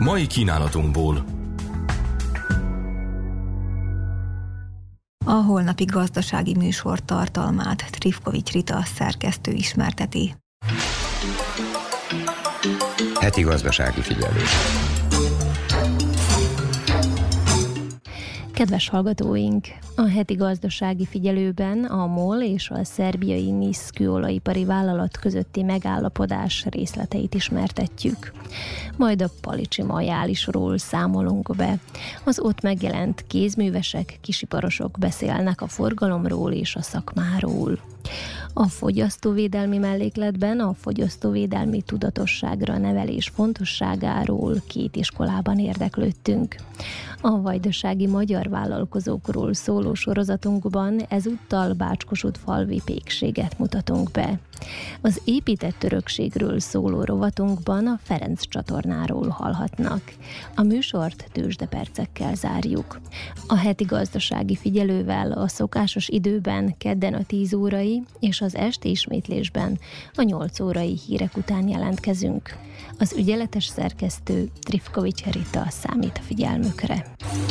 Mai kínálatunkból. A holnapi gazdasági műsor tartalmát Trifkovics Rita szerkesztő ismerteti. Heti gazdasági figyelés. Kedves hallgatóink! A heti gazdasági figyelőben a MOL és a szerbiai NIS kőolajipari vállalat közötti megállapodás részleteit ismertetjük. Majd a Palicsi Majálisról számolunk be. Az ott megjelent kézművesek, kisiparosok beszélnek a forgalomról és a szakmáról. A fogyasztóvédelmi mellékletben a fogyasztóvédelmi tudatosságra nevelés fontosságáról 2 iskolában érdeklődtünk. A vajdasági magyar vállalkozókról szóló sorozatunkban ezúttal Bács-Kossuth-falvi pékséget mutatunk be. Az épített örökségről szóló rovatunkban a Ferenc csatornáról hallhatnak. A műsort tőzsdepercekkel zárjuk. A heti gazdasági figyelővel a szokásos időben kedden a 10 órai és az esti ismétlésben a 8 órai hírek után jelentkezünk. Az ügyeletes szerkesztő Trifkovics Rita számít a figyelmükre.